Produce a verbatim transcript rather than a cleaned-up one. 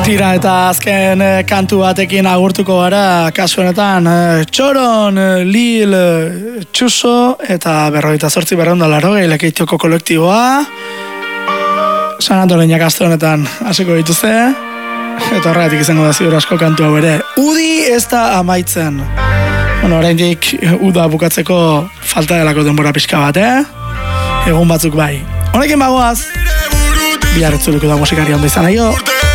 Tira eta azken eh, kantu batekin agurtuko gara, kasu honetan eh, Txoron, eh, Lil, eh, Txuso eta berrogeita zortzi berreunda larogei Lekeitioko kolektiboa. San Antonio kastu honetan hasiko dituzte. Eta horregatik izango da ziur asko kantu hau ere. Udi ez da amaitzen. Bueno, oraindik uda bukatzeko falta delako denbora pixka bat, eh? Egun batzuk bai. Honekin bagoaz, bihar etzuliko da musikari ondo izan aio.